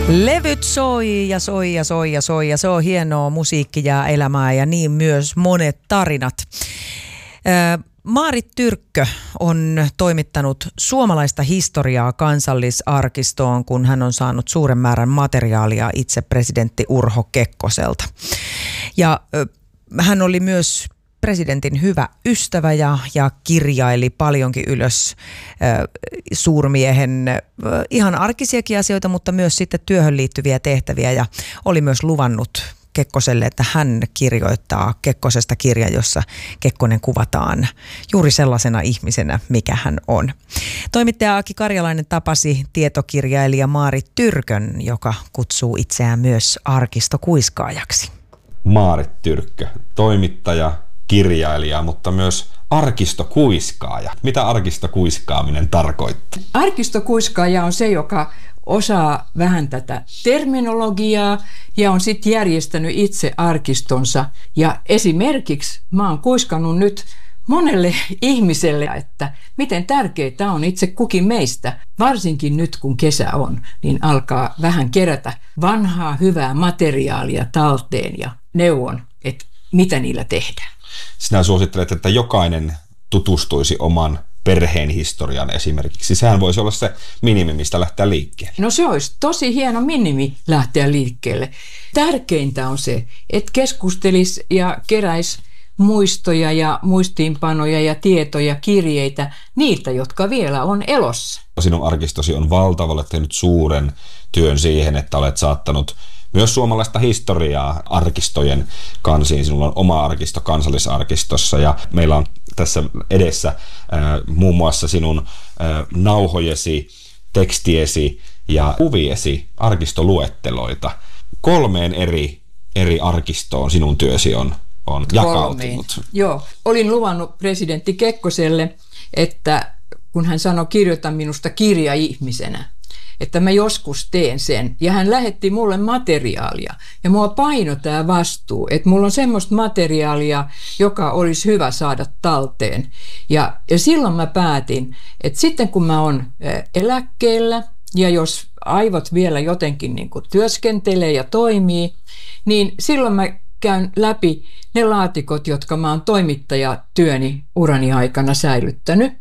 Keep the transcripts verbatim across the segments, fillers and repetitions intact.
Levyt soi ja soi ja soi ja soi ja se on hienoa musiikkia ja elämää ja niin myös monet tarinat. Maarit Tyrkkö on toimittanut suomalaista historiaa Kansallisarkistoon, kun hän on saanut suuren määrän materiaalia itse presidentti Urho Kekkoselta. Ja hän oli myös presidentin hyvä ystävä ja, ja kirjaili paljonkin ylös äh, suurmiehen äh, ihan arkisiakin asioita, mutta myös sitten työhön liittyviä tehtäviä ja oli myös luvannut Kekkoselle, että hän kirjoittaa Kekkosesta kirjan, jossa Kekkonen kuvataan juuri sellaisena ihmisenä, mikä hän on. Toimittaja Aki Karjalainen tapasi tietokirjailija Maarit Tyrkön, joka kutsuu itseään myös arkistokuiskaajaksi. Maarit Tyrkkö, toimittaja, kirjailija, mutta myös arkistokuiskaaja. Mitä arkistokuiskaaminen tarkoittaa? Arkistokuiskaaja on se, joka osaa vähän tätä terminologiaa ja on sitten järjestänyt itse arkistonsa. Ja esimerkiksi mä oon kuiskannut nyt monelle ihmiselle, että miten tärkeää on itse kukin meistä, varsinkin nyt kun kesä on, niin alkaa vähän kerätä vanhaa hyvää materiaalia talteen ja neuvon, että mitä niillä tehdään. Sinä suosittelet, että jokainen tutustuisi oman perheen historian esimerkiksi. Sehän voisi olla se minimi, mistä lähteä liikkeelle. No se olisi tosi hieno minimi lähteä liikkeelle. Tärkeintä on se, että keskustelisi ja keräisi muistoja ja muistiinpanoja ja tietoja, kirjeitä niiltä, jotka vielä on elossa. Sinun arkistosi on valtava, olet tehnyt suuren työn siihen, että olet saattanut myös suomalaista historiaa arkistojen kansiin. Sinulla on oma arkisto Kansallisarkistossa ja meillä on tässä edessä äh, muun muassa sinun äh, nauhojesi, tekstiesi ja kuviesi arkistoluetteloita. Kolmeen eri, eri arkistoon sinun työsi on, on jakautunut. Joo, olin luvannut presidentti Kekkoselle, että kun hän sanoi kirjoita minusta kirja ihmisenä, että mä joskus teen sen. Ja hän lähetti mulle materiaalia. Ja mua paino tämä vastuu, että mulla on semmoista materiaalia, joka olisi hyvä saada talteen. Ja, ja silloin mä päätin, että sitten kun mä oon eläkkeellä, ja jos aivot vielä jotenkin niin kuin työskentelee ja toimii, niin silloin mä käyn läpi ne laatikot, jotka mä oon toimittajatyöni urani aikana säilyttänyt.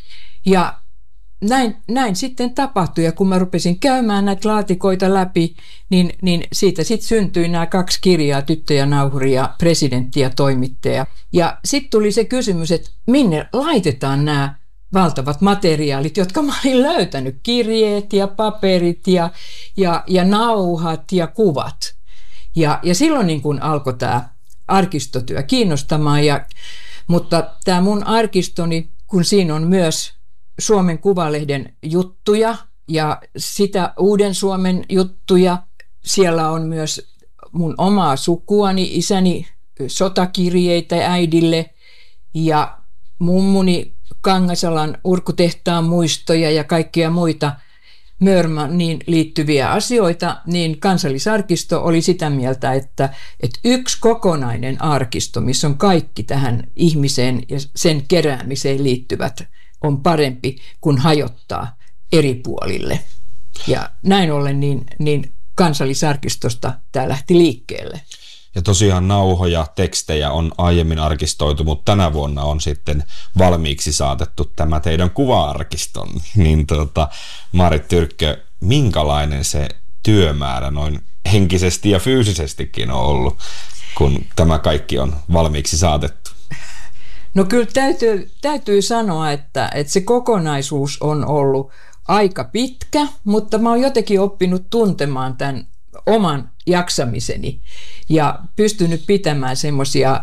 Ja Näin, näin sitten tapahtui, ja kun mä rupesin käymään näitä laatikoita läpi, niin, niin siitä sitten syntyi nämä kaksi kirjaa, Tyttö ja nauhuri ja Presidentti ja toimittaja. Ja sitten tuli se kysymys, että minne laitetaan nämä valtavat materiaalit, jotka mä olin löytänyt, kirjeet ja paperit ja, ja, ja nauhat ja kuvat. Ja, ja silloin niin kun alkoi tämä arkistotyö kiinnostamaan, ja, mutta tämä mun arkistoni, kun siinä on myös Suomen Kuvalehden juttuja ja sitä Uuden Suomen juttuja. Siellä on myös mun omaa sukuani, isäni sotakirjeitä äidille ja mummuni Kangasalan urkutehtaan muistoja ja kaikkia muita Mörmanniin liittyviä asioita, niin Kansallisarkisto oli sitä mieltä, että, että yksi kokonainen arkisto, missä on kaikki tähän ihmiseen ja sen keräämiseen liittyvät, on parempi kuin hajottaa eri puolille. Ja näin ollen niin, niin Kansallisarkistosta tämä lähti liikkeelle. Ja tosiaan nauhoja, tekstejä on aiemmin arkistoitu, mutta tänä vuonna on sitten valmiiksi saatettu tämä teidän kuva-arkiston. Niin tuota, Maarit Tyrkkö, minkälainen se työmäärä noin henkisesti ja fyysisestikin on ollut, kun tämä kaikki on valmiiksi saatettu? No kyllä täytyy, täytyy sanoa, että, että se kokonaisuus on ollut aika pitkä, mutta mä oon jotenkin oppinut tuntemaan tämän oman jaksamiseni ja pystynyt pitämään semmoisia,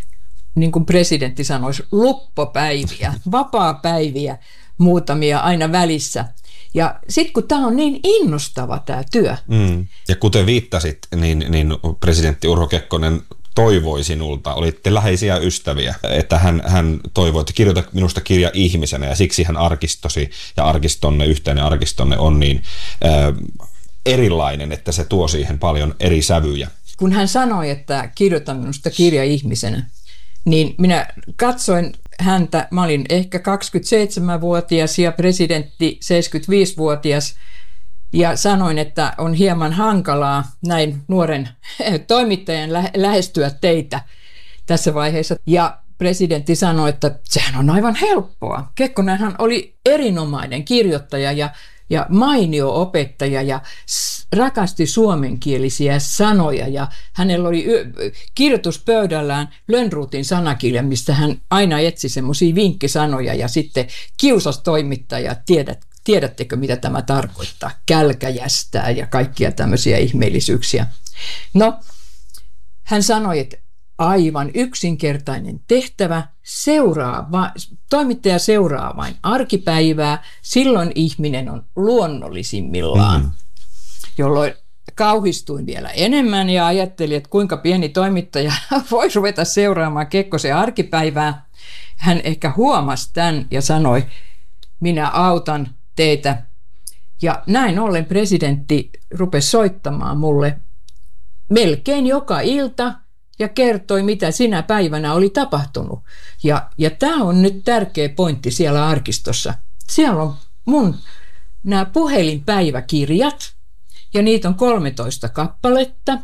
niin kuin presidentti sanoisi, luppopäiviä, vapaapäiviä muutamia aina välissä. Ja sitten kun tämä on niin innostava tämä työ. Mm. Ja kuten viittasit, niin, niin presidentti Urho Kekkonen toivoi sinulta, olitte läheisiä ystäviä, että hän, hän toivoi, että kirjoita minusta kirja ihmisenä, ja siksi hän arkistosi ja arkistonne, yhteinen arkistonne on niin äh, erilainen, että se tuo siihen paljon eri sävyjä. Kun hän sanoi, että kirjoita minusta kirja ihmisenä, niin minä katsoin häntä, mä olin ehkä kaksikymmentäseitsemänvuotias ja presidentti seitsemänkymmentäviisivuotias, Ja sanoin, että on hieman hankalaa näin nuoren toimittajan lähestyä teitä tässä vaiheessa. Ja presidentti sanoi, että sehän on aivan helppoa. Kekkonenhan oli erinomainen kirjoittaja ja, ja mainio opettaja ja rakasti suomenkielisiä sanoja. Ja hänellä oli kirjoituspöydällään Lönnrotin sanakirja, mistä hän aina etsi semmoisia vinkkisanoja ja sitten kiusasi toimittajaa, tiedät, tiedättekö mitä tämä tarkoittaa, kälkäjästää ja kaikkia tämmöisiä ihmeellisyyksiä. No, hän sanoi, että aivan yksinkertainen tehtävä, seuraa, va, toimittaja seuraa vain arkipäivää, silloin ihminen on luonnollisimmillaan, mm. jolloin kauhistuin vielä enemmän ja ajattelin, että kuinka pieni toimittaja voi ruveta seuraamaan Kekkosen arkipäivää. Hän ehkä huomasi tämän ja sanoi, minä autan teitä. Ja näin ollen presidentti rupesi soittamaan mulle melkein joka ilta ja kertoi, mitä sinä päivänä oli tapahtunut. Ja, ja tämä on nyt tärkeä pointti siellä arkistossa. Siellä on mun nämä puhelinpäiväkirjat, ja niitä on kolmetoista kappaletta.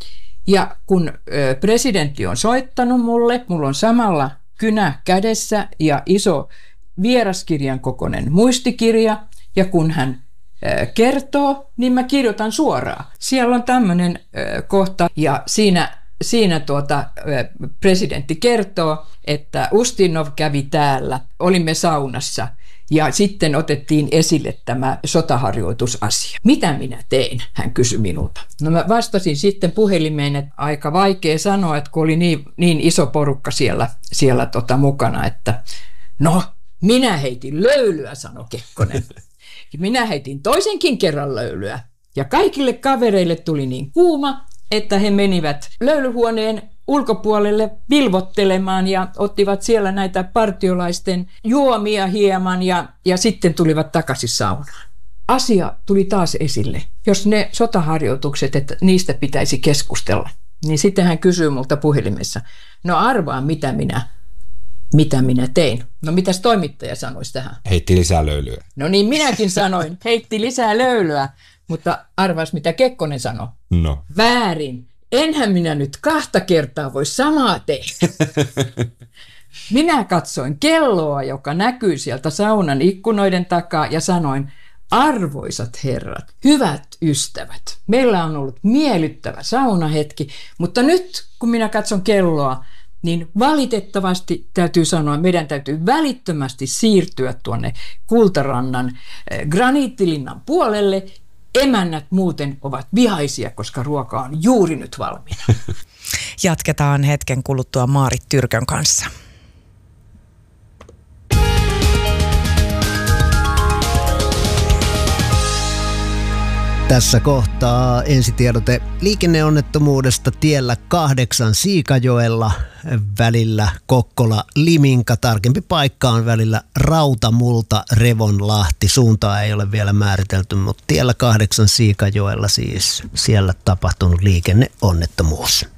Ja kun ö, presidentti on soittanut mulle, mulla on samalla kynä kädessä ja iso vieraskirjan kokoinen muistikirja, ja kun hän ö, kertoo, niin mä kirjoitan suoraan. Siellä on tämmöinen ö, kohta, ja siinä Siinä tuota, presidentti kertoo, että Ustinov kävi täällä, olimme saunassa ja sitten otettiin esille tämä sotaharjoitusasia. Mitä minä tein, hän kysyi minulta. No mä vastasin sitten puhelimeen, että aika vaikea sanoa, että kun oli niin, niin iso porukka siellä, siellä tota mukana, että no minä heitin löylyä, sanoi Kekkonen. Minä heitin toisenkin kerran löylyä ja kaikille kavereille tuli niin kuuma, että he menivät löylyhuoneen ulkopuolelle vilvottelemaan ja ottivat siellä näitä partiolaisten juomia hieman ja, ja sitten tulivat takaisin saunaan. Asia tuli taas esille. Jos ne sotaharjoitukset, että niistä pitäisi keskustella, niin sitten hän kysyy multa puhelimessa, no arvaa mitä minä, mitä minä tein. No mitäs toimittaja sanoisi tähän? Heitti lisää löylyä. No niin minäkin sanoin, heitti lisää löylyä. Mutta arvas, mitä Kekkonen sanoi. No. Väärin. Enhän minä nyt kahta kertaa voi samaa tehdä. Minä katsoin kelloa, joka näkyy sieltä saunan ikkunoiden takaa ja sanoin, arvoisat herrat, hyvät ystävät, meillä on ollut miellyttävä saunahetki, mutta nyt kun minä katson kelloa, niin valitettavasti täytyy sanoa, meidän täytyy välittömästi siirtyä tuonne Kultarannan graniittilinnan puolelle. Emännät muuten ovat vihaisia, koska ruoka on juuri nyt valmiina. Jatketaan hetken kuluttua Maarit Tyrkön kanssa. Tässä kohtaa ensitiedote liikenneonnettomuudesta tiellä kahdeksan Siikajoella välillä Kokkola-Liminka. Tarkempi paikka on välillä Rautamulta-Revonlahti. Suuntaa ei ole vielä määritelty, mutta tiellä kahdeksan Siikajoella siis siellä tapahtunut liikenneonnettomuus.